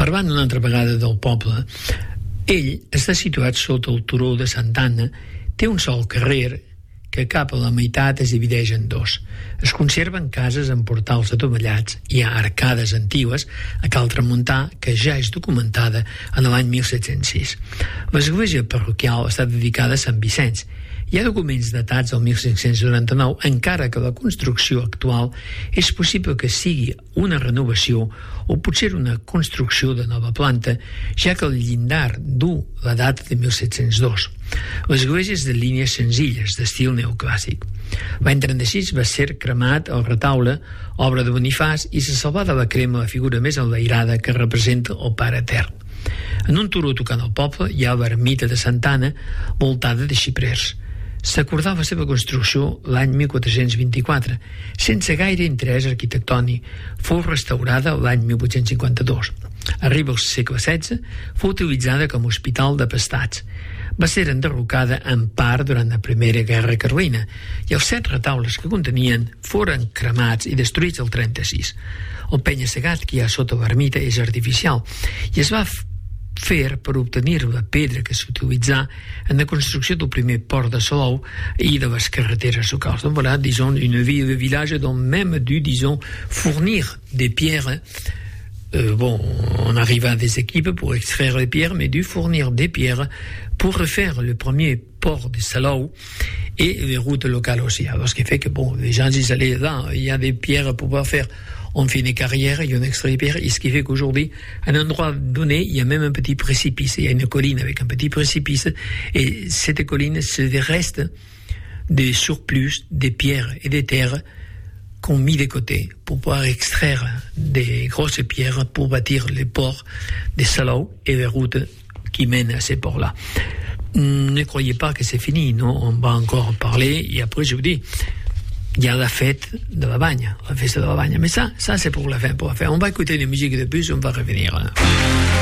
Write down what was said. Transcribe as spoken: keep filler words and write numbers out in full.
Parlant una altra vegada del poble, ell està situat sota el turó de Santa Anna, té un sol carrer que cap a la meitat es divideix en dos. Es conserven cases amb portals adovellats, hi ha arcades antigues a Cal Tramuntà, que ja és documentada en l'any mil set-cents sis. L'església parroquial està dedicada a Sant Vicenç. Hi ha documents datats del mil cinc-cents noranta-nou, encara que la construcció actual és possible que sigui una renovació o potser una construcció de nova planta, ja que el llindar du la data de mil set-cents dos. L'església és de línies senzilles, d'estil neoclàssic. L'any trenta-sis va ser cremat el retaule, obra de Bonifàs, i se salvà de la crema la figura més enlairada que representa el Pare Etern. En un turó tocant al poble hi ha l'ermita de Santa Anna, voltada de xiprers. S'acordava la seva construcció l'any mil quatre-cents vint-i-quatre, sense gaire interès arquitectònic. Fou restaurada l'any mil vuit-cents cinquanta-dos. Arriba al segle setze, fou utilitzada com a hospital de pastats. Va ser enderrocada en part durant la Primera Guerra Carlina i els set retaules que contenien foren cremats i destruïts el trenta-sis. El penya-segat que hi ha sota l'ermita és artificial i es va fer per obtenir la pedra que s'utilitzà en la construcció del primer port de Salou i de les carreteres locals. Donc voilà, disons, une ville de village dont même dû, disons, fournir des pierres. Euh, bon, on arrive à des équipes pour extraire les pierres, mais dû fournir des pierres pour refaire le premier port de Salou et les routes locales aussi. Alors, ce qui fait que, bon, les gens ils allaient là, il y a des pierres pour pouvoir faire. On fait des carrières, il y a un extrait de pierre, et ce qui fait qu'aujourd'hui, à un endroit donné, il y a même un petit précipice. Il y a une colline avec un petit précipice, et cette colline, c'est des restes des surplus, des pierres et des terres qu'on mis de côté pour pouvoir extraire des grosses pierres pour bâtir les ports des Salou et les routes qui mènent à ces ports-là. Ne croyez pas que c'est fini, non? On va encore en parler, et après, je vous dis, il y a la fête de la Bagne, la fête de la Bagne. Mais ça, ça c'est pour la fin, pour la fin. On va écouter une musique de plus, on va revenir.